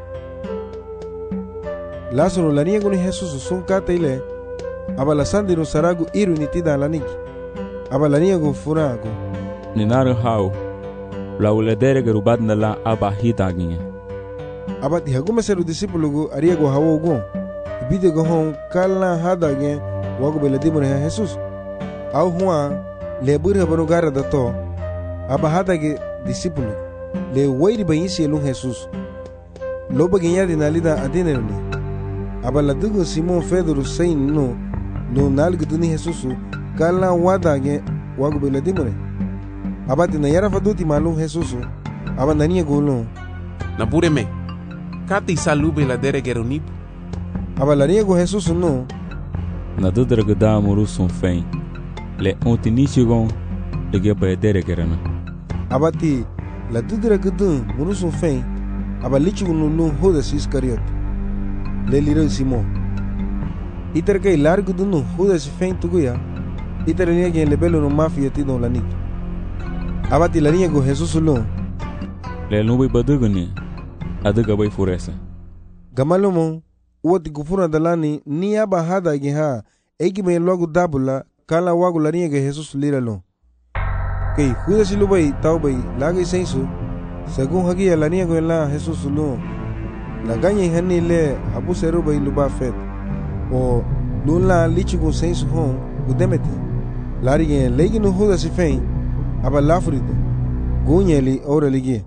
Lázaro la niego ni Jesus son kataile abala sandiro saragu iru ni tida laniki abala niego furago ni naru hau la uledere gerubad na la aba hitaginha abati hagume seru disipulugu ariego hawogo ibide go hon kala hadage wago beladimore Jesus au huwa le burha banu gara dato aba hadage disipulu le wairi bayisi lu Jesus loba ginya dinalida adinelni abala dugo Simon Pedro sein no nalgu duni Jesus kala wadage wago beladimore abati na yara faduti malum Jesus aba nania golo na bureme kati salube la dere geronip abala niego Jesus no na dudra gada muru son fen le ontinichigon le geba dere gerana abati la dudra gada muru son fen abalichu no Judas Iscariot le liro Simon iter kay largo duno Judas fen tuguya iter niege le belo no mafia ti don lanik abati la niego Jesus lo le no bay badugani adaga bay furesa gamalomo woti gufuna dalani ni aba hada geha egi me logo dabula kala wago la niege Jesus liralo kay Judas lo bay taw bay lagi sensu según hagi la niego la Jesus lo la gagne hani le abu seru bay luba fet o lula lichigo sensu hon udemete lari legi no Judas fen aba lafrido gunyeli ora ligi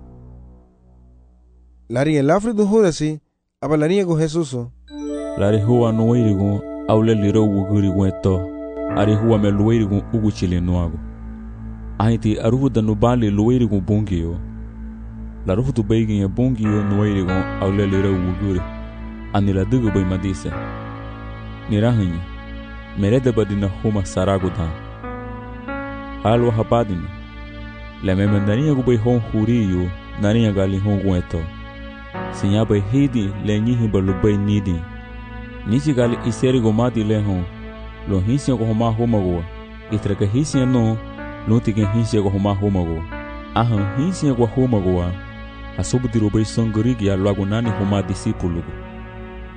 lari lafrido Judas aba la niego Jesus lari huwa no irigo awle liro wuguri weto ari huwa me luirigo uguchile noago aiti arufu da no bali luirigo bungio la rufu tu beigin bungio no irigo awle liro wuguri ani la dugo bay madisa ni rahanyi merede badina huma sarago da alwa hapadina la memendania go bay hon huriyo nania gali hon weto sinya bay hidi le nyihi balu bay nidi nichi gali iseri go mati le hon lo hisio go homa homago itraka hisio no lo tigen hisio go homa homago aha hisio go homago asubu diro bay songori ya lago nani homa disipulu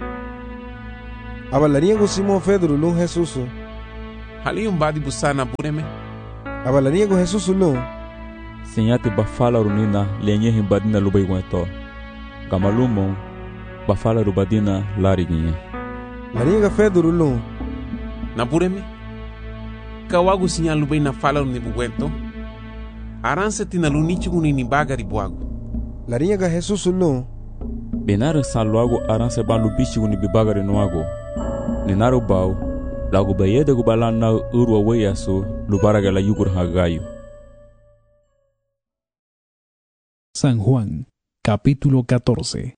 aba lariego Simón Pedro lun Jesus hali badi busana bureme aba lariego Jesus lun senyate bafala runina lenye himbadina lubai weto gamalumo bafala rubadina lariginye lariega Pedro lun na bureme kawagu sinyal lubai na fala ni buwento aranse tina lunichi ni bagari buagu lariega Jesus lun benara saluago aranse balu bichi ni bibagari noago ninaro bau lagu bayede gubalana urwa weyaso lubaraga la yugur hagayo. San Juan, capítulo 14.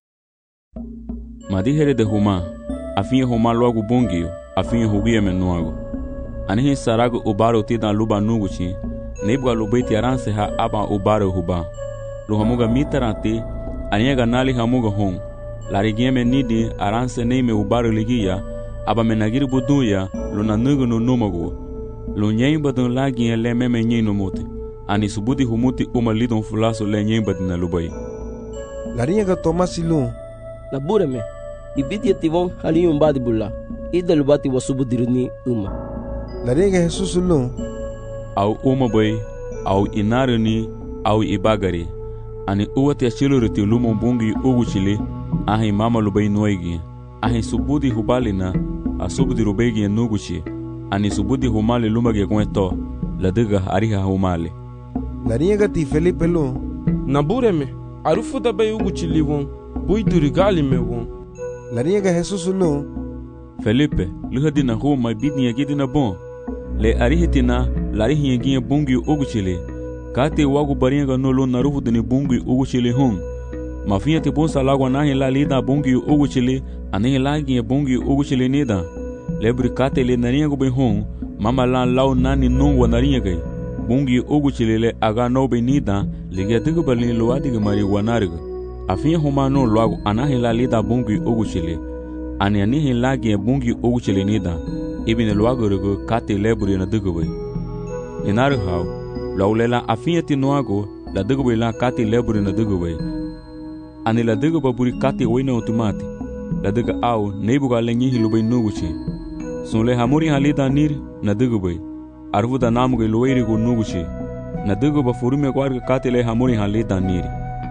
Madijere de Juma, afin Juma luago bungio, afin hugie menuago. Anihi sarago ubaro tida luba nuguchi, nebwa lubaiti aranse ha aba ubaro huba. Luhamuga mitarante, aniega nali hamuga hon. Larigieme nidi aranse neime ubaro ligia, aba menagiri buduya, luna nugu no numago. Lunyemba dun lagi le meme nyino mote. Ani subudi humuti lidon fulaso le nyemba dina lubai. Lariega Tomasi lun. Labureme, ibiti tivon haliyum badi bulla. Ida lubati wasubudiruni uma. Lariega Jesus lun. Au bai, au inaruni, au ibagari. Ani uwati achiluriti lumbungi uguchili, ahi mama lubai noigi. Ahi subudi hubalina, asubudi rubegi nuguchi. Ani subudi humali lumagi kweto, ladiga ariha humali. Lariega ti Felipe lun. Nabureme, arufu da bay uguchili won, bui durigali me won. Lariega Jesus lun. Felipe, luhadina huma bidni yagidina bon. Le arihitina, larihi yagia bungi uguchili. Kate wagu barianga no lun narufu dini bungi uguchili hum. Mafia te bonsa lagwa nahi la lida bungi uguchili, anihi lagi bungi uguchili nida. Lebri kate le narianga bin hum, mama lan lau nani nungwa narianga. Bungi uguchili le aga no be nida, ligia tiga balini luadiga mari wanariga. Afia huma no lagu anahi la lida bungi uguchili. Ani anihi lagi bungi uguchili nida. Ibine luagu rigo kate lebri na digawai. Ninari hau, laulela afia tinuago, la digawai la kate lebri na digawai. Ani la diga baburi kate wena otomati. La diga au neibuga lenyihi lubai nuguchi. Sunle hamuri halida nir na diga bai. Arvuda namuga luwairi gu nuguchi. Na diga ba furume kwarga kate le hamuri halida nir.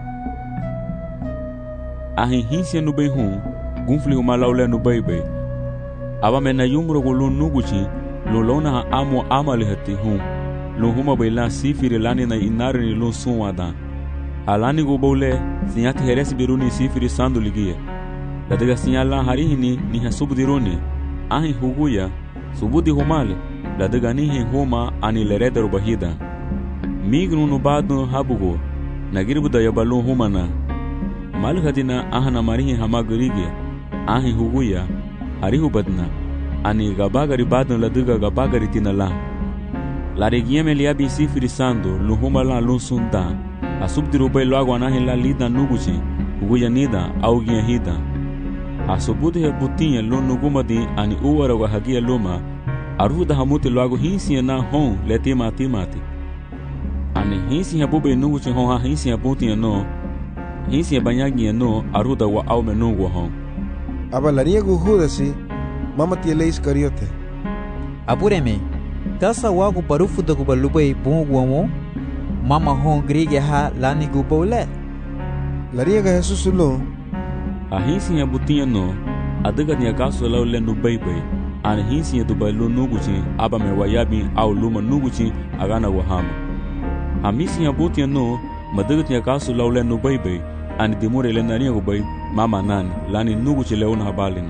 Ahi hinsia nubai hun, gunfli huma laule nubai bai. Aba mena yumro gu lu nuguchi, lu lona ha amo amali hati hun. Lu huma bai la sifiri lani na inari ni lu sunwada. Alani go bole sinyati heresi biruni sifiri sandu ligie. Ladiga sinyala harihini ni hasubudiruni. Ahi huguya subudi humale. Ladiga nihi huma ani lereda rubahida. Mignu nubadu habugo. Nagiribuda yabalu humana. Malikatina ahana marihi hamagurige. Ahi huguya harihu badna. Ani gabagari badun ladiga gabagari tinala. Larigieme liabi sifiri sandu luhuma la lunsunda. Asubdi rubai loago anahi la lida nuguchi, uguya nida, augia hida. Asubudi he butinha lo nugumadi ani uwara wa hagia luma, aruda hamuti loago hinsi na hon le timati. Ani hinsi he bube nuguchi hon ha hinsi he butinha no, hinsi he banyagi no, aruda wa aume nungu hon. Aba lariego Judasi, mama tiele Iscariote. Apureme, kasa wago barufu da gubalubai bunguamo, mama hon grige ha lani gubole. Lariega Jesus lun. Ahinsi ya butinha no, adiga ni akaso lau le nubai bai. Ani hinsi ya dubai lu nuguchi, aba me wayabi au luma nuguchi agana wahama. Amisi ya butinha no, madiga ni akaso lau le nubai bai. Ani dimure le nariego bai, mama nani, lani nuguchi le una habalina.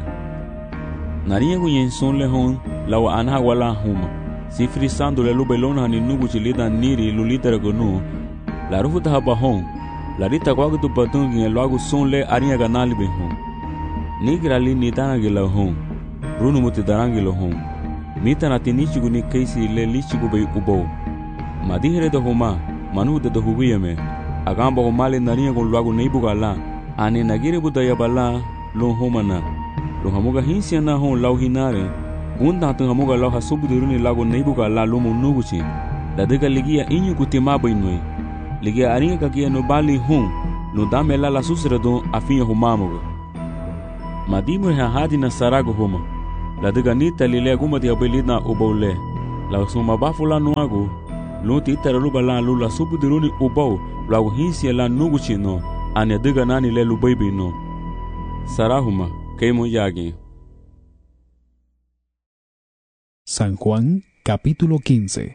Nariego yenson le hon, lau anha wala huma. Sifri sandu le lubai lona ni nuguchi lida niri lulitera gonu. La rufuta haba hon. La rita kwagu tu patungi nge luagu son le aria ganali be hon. Nigira li nitanagi la hon. Runu muti darangi lo hon. Mita na tinichigu ni keisi le lichigu be ubo. Madihere da homa, manu da hubiyame. Agamba homali naria gon luagu neibuga la. Ani nagiri buda yabala lo homana. Lo hamuga hinsia na hon lau hinare. Gunda tu hamuga lau hasubudiruni lago neibuga la lumu nuguchi. La diga ligia inyu kutimaba inui. Ligia aringa kakia no bali hun. No dame la susredo afinha humamuga. Madimur ha hadi na sarago huma. la diga nita li le guma ti habeli na ubau le la suma bafula nuago lunti itara luba la lula subu diruni ubau la hinsi la nugu chino ane diga nani le lubaibi no sarahuma keimo yagi. San Juan capítulo 15.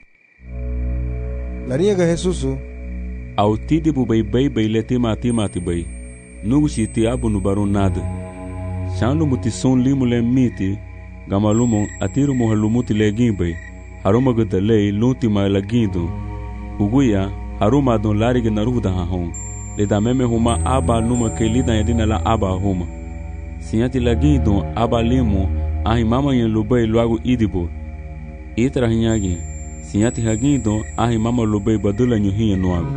La riega Jesús au tidi bu bay le tima ti bay nugu chiti abu no baru nada chanlu muti son limu le miti gamalumo atiru mo halumuti le gimbay haruma gada le lunti ma la gindo uguya haruma don larige naruda hahon le da meme huma aba numa ke lida yadina la aba huma sinyati la gindo aba limu ahi mama yen lubay luago idibo itra hinyagi sinyati hagindo ahi mama lubay badula nyuhiya nuago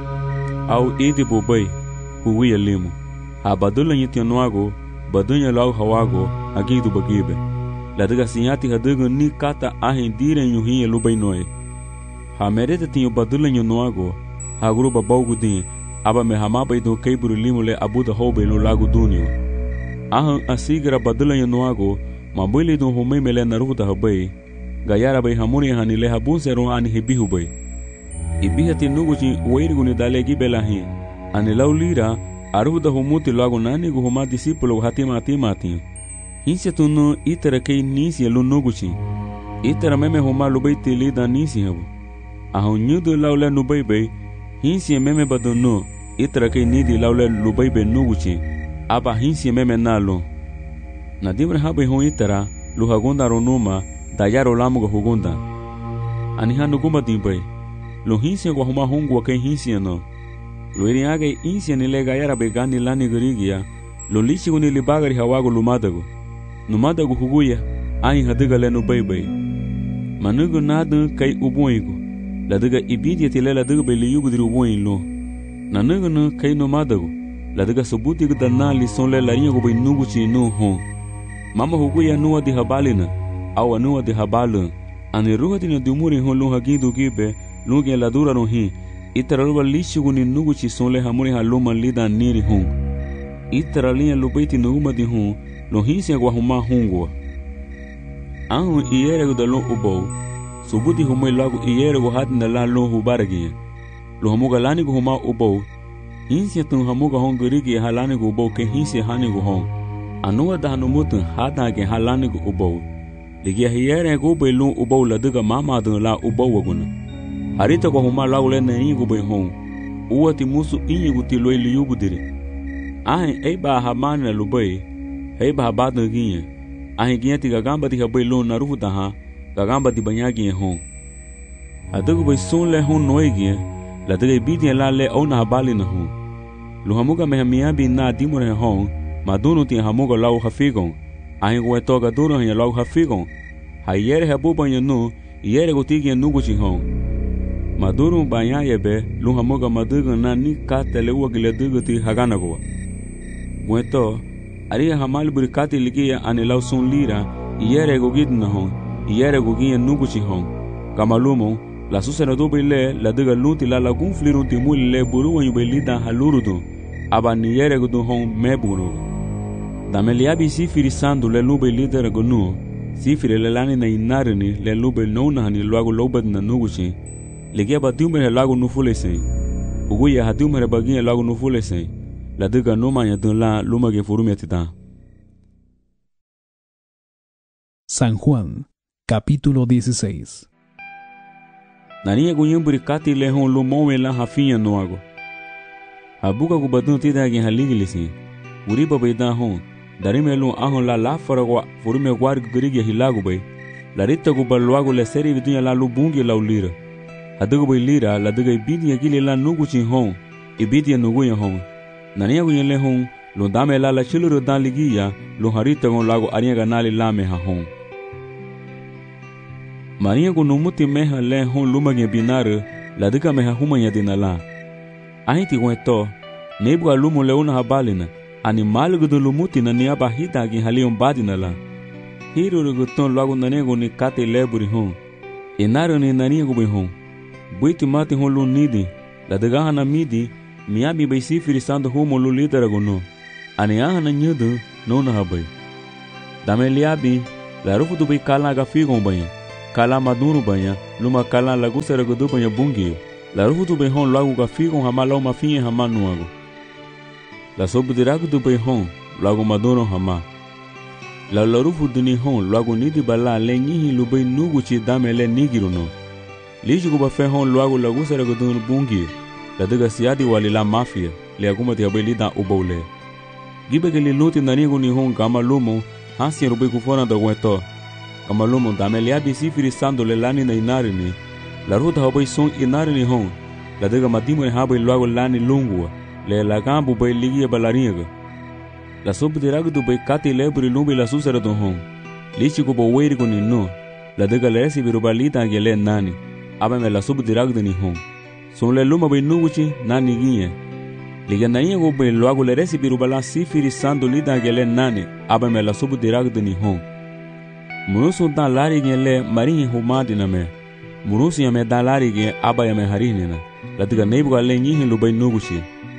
au idibo bay uguya limu a badula nyiti nuago badunya lau hawago agindo bagibe la diga sinyati hadigo ni kata ahi dire nyuhiya lubay noe ha merete tinho badula nuago ha gruba baugudin aba me hamaba ido keiburu limu le abuda hobe lo lago dunio ahan asigra badula nuago mabuli do homei mele naruda habay gayara bay hamuni hani le habunzero ani hebihu bay ibihati nuguji weirguni dalegi belahi ani laulira aruda humuti lago nani gu huma discipulo hatimati hinse tunu itera kei nisi lu nuguji itera meme huma lubay tili da nisi habu ahun nyudu laule nubay bay hinse meme badunu itera kei nidi laule lubay bay nuguji aba hinse meme nalo nadimre habe hon itera lu hagunda ronuma dayaro lamugo hugunda ani hanu gumba dimbay lu hinse go huma hongo ke hinse no lu iriage inse ni lega yara be gani lani gurigia lu lichi guni libagari hawago lumadago numadago huguya ai hadiga le no bay manugo nadu kai uboigo la diga ibidi tilela diga be liyugo diru boinlo nanugo no kai numadago la diga subuti go danali son le larinha go bay nugo chi no hon mama huguya nuwa di habalina awa nuwa di habalu ani ruha dina dumuri hon lu hagindo gibe lunge la dura no hi itaraluba lishuguni nugu chi sonle hamuri haluma lida niri hon itaralinha lubaiti numa di hon lo hinse gwa huma hongwa ahu iere go dalo ubo subuti humai lagu iere go hadna la lo hubaragi lo hamuga lani go huma ubo hinse tun hamuga hongurigi halani go ubo ke hinse hani go hon anuwa da hanumutu hada ke halani go ubo ligia hiere go belu ubo la diga mama do la ubo waguna harita go huma laule na ingu be hon uwati musu ingu ti loi liyugu dire ahe eba hamana lubai eba habada ginye ahe ginye ti gagamba ti habai lo na rufuta ha gagamba ti banyagi hon adugo be sun le hon noigi la diga bidi la le ona habali na hon lu hamuga me hamia bi na dimore hon maduno ti hamuga lau hafigon ahe go toga duro hanya lau hafigon hayere habu banyano yere go tigi nugo chi hon maduru banya yebe lu hamuga madugo na ni katele wagile dugo ti haganago gweto ari hamal burikati ligia ane lau sun lira yere go gidna hon yere go gien nugo chi hon kamalumo la susena do bele la dugo luti la lagun flirun ti mulle buru wanyu belida halurudo aba ni yere go hon mebuno dameliabi sifiri sandu le lube lidera go nu sifiri le lani na inarini le lube nona hani luago lobad na nuguchi ligia batiumere lago nufulese uguya hatiumere bagia lago nufulese la diga numa ya la luma ge furumi atita. San Juan capítulo 16. Nania gunyumbri kati le hon lumome la hafinha noago abuka go badun tida ge haligilisi uriba beida hon darimelu ahon la lafaragwa furumi gwar gurigi hilago bay la rita go balwago le seri vidunya la lubungi la ulira adugo bay lira la diga bidi gile la nuguchi hon ibidi nugu ya hon nania gunye le hon lo dame la chiluru dan ligia lo harita gon lago aria ganali lame ha hon maria go numuti meha le hon lumage binare la diga meha humanya dinala ahiti gweto nebwa lumu le una habalina animal go lumuti na niaba hita gi halion badinala hiru go ton lago nanego ni kate leburi hon enaro ni nania go be hon buiti mati hon lu nidi la diga hana midi miabi bay sifiri sando humo lu lidera go no ani ahana nyudu no na habai dameliabi La rufu tu bai kala ga figon banha. Kala maduro banha. Luma kala lagu seragudu banha bungi. La rufu tu bai hon lagu ga figon hama lau mafinha hama nuago. La sobu diragu tu bai hon lagu maduro hama. La rufu duni hon lagu nidi bala le nyihi lubai nugu chi dame le nigiru no. Lishi kuba fe hon lagu lagu seragudu bungi. La diga siadi wali la mafia. Le aguma te abai lida ubaule. Gibe ke li luti nanigu ni hon kama lumo. Hansi rubai kufona da weto. Kama lumo dame le abi sifiri sando le lani na inarini. La ruta habai son inarini hon. La diga madimu ni habai lagu lani lungua. Le lagambu bai ligia balariga. La sobu diragu tu bai kati lebri lumbi la susara don hon. Lichi kubo weirigu ni no. La diga le esi birubalita ange le nani. Aba me la sobu diragu ni hon. Son le luma bai nuguchi nani ginye. Liga na inye go bai luagu le resi birubala sifiri sando lida ange le nani. Aba me la sobu diragu ni hon. Murusu dan lari gen le marinhi humadi na me. Murusu yame dan lari gen aba yame harini na. La diga neibu le nyihin lu bai nuguchi.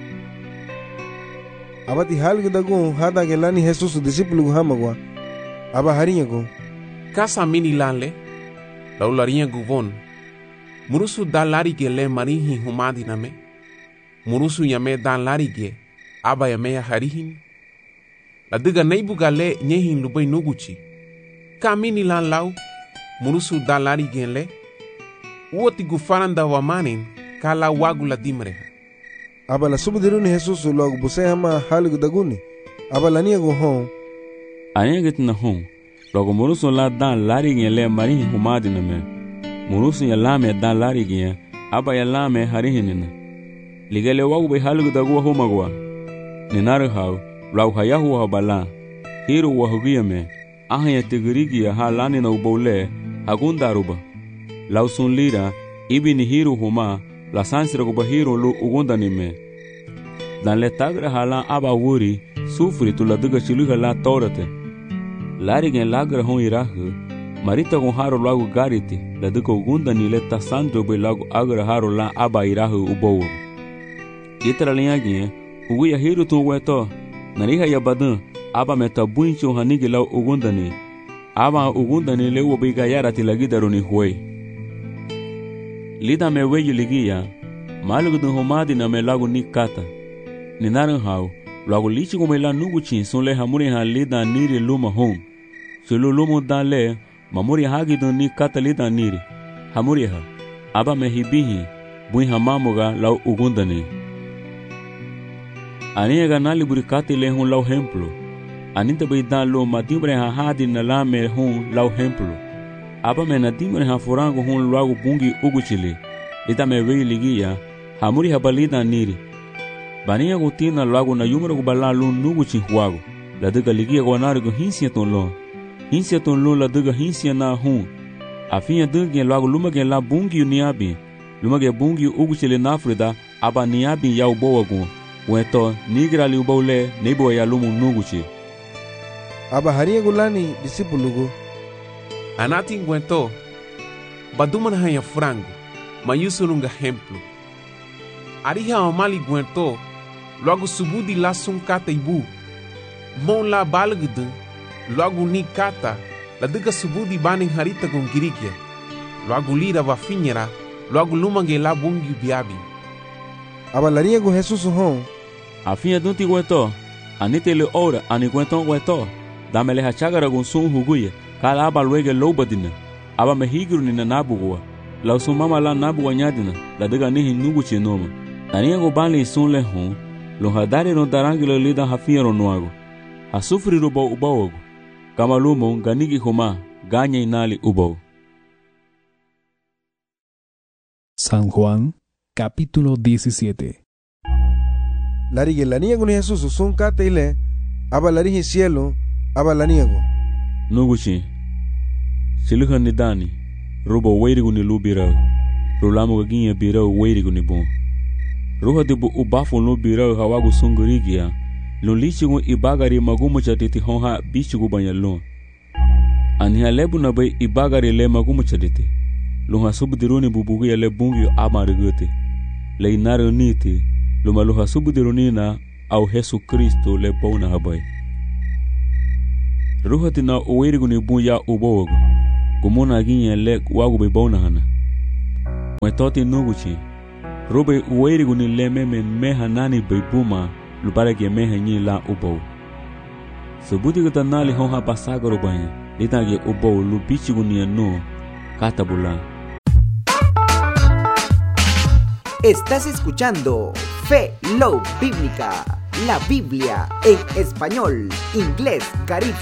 Abati halgu dagun hada ke lani Jesus discípulo hamagwa. Aba harinya go. Kasa mini lanle. Laularinya guvon. Murusu dan lari gen le marinhi humadi na me. Murusu yame dan lari gen aba yame harihin. La diga neibu le nyihin lu bai nuguchi. Kamini lan lau, murusu dan lari gen le. Uoti gufaranda wa manin, kala wagu la dimreha. Aba la subudiruni Jesus logo buse hama halgu daguni. Aba la niego hon. Anyeget na hon. Logo murusu la dan lari gen le marihi humadi na me. Murusu ya lame dan lari gen, aba ya lame harihinina. Ligele wagu bai halgu dagu homagwa. Ninaru hau, lau hayahu habala. Hiru wahugia me. Ahaya tigirigia ha lani na ubaule agundaruba. Lausun lira ibi ni hiru huma la sansira kuba hiru lu ugunda ni me. Dan le tagra hala aba wuri sufri tu la diga chiluha la torate. Lari gen lagra hon irahu marita gon haro lagu gariti la diga ugunda ni le tasandro be lagu agra haro la aba irahu ubawu. Itara linyagi uguya hiru tu weto nariha ya badan aba meta buncho hanigi lau ugundani. Aba ugundani le ubiga yarati lagi daruni huwe. Lida me weyu ligia, malugu humadi na me lagu ni kata. Ninaran hau, lagu lichi kume la nuguchin son le hamuri ha lida niri luma hon. Sulu lumu dan le, mamuri hagi dun ni kata lida niri. Hamuri ha, aba me hibihi, bui hamamuga lau ugundani. Aniega nali burikati le hun lau hemplo. Anita bai dan lo madimbre ha hadi na la me hun lau hemplo. Aba me nadimbre ha furango hun lagu bungi uguchili. Lita me wei ligia, hamuri ha balida niri. Bania gutina lagu na yumra gubala lu nuguchi huago. La diga ligia guanarigo hinsia ton lo. Hinsia ton lo la diga hinsia na hun. Afinha dungi lagu lumage la bungi uniabi. Lumage bungi uguchili na Afrida, aba niabi yau boa gun. Weto nigra li ubaule nebo ya lumu nuguchi. Aba haria gulani disipulugo. Anati ngwento. Badumana hanya frango. Mayusulunga hemplo. Ariha omali gwento. Logo subudi la sunkata ibu. Mon la balgdu. Logo ni kata. La diga subudi baning harita gongirikia. Logo lira vafinhera. Logo lumange la bungi biabi. Aba laria go Jesus hon. Afinha dunti gwento. Anite le ora ani gwento gwento. Dame le hachagara gon sun huguye. Kala aba luege lobadina. Aba mehigiru ni na nabugwa. La usumama la nabugwa nyadina. La diga nihi nuguchi noma. Tania go bali sun le hon. Lo hadari no darangi lo lida hafinha ro nuago. Hasufri rubo ubaogo. Kama lumo ganigi homa. Ganya inali ubao. San Juan, capítulo 17. Larige la niego ni Jesus son kate ile. Aba larige cielo. Aba la niego. Nuguchi. Siluha ni dani. Rubo weirigu ni lubirao. Rulamu gaginha birao weirigu ni bon. Ruha dibu ubafo no birao hawagu sungurigia. Lulichigu ibagari magumu chatiti honha bichigu banyalon. Aniha lebu na bay ibagari le magumu chatiti. Luha subdiruni bubugu ya le bungi amarigute. Le inare uniti. Luma luha subdiruni na au Jesu Kristo le bona habay. Ruhati na uwirigu ni buya ubogo. Gumona ginye lek wagu be bona hana. Mwetoti nuguchi. Rube uwirigu ni leme men meha nani be buma lupare ke meha nyi la ubo. Subuti gata nali honha pasagoro banya. Lita ke ubo lupichi gunia no katabula. Estás escuchando Fe Love Bíblica, la Biblia en español, inglés, Caribe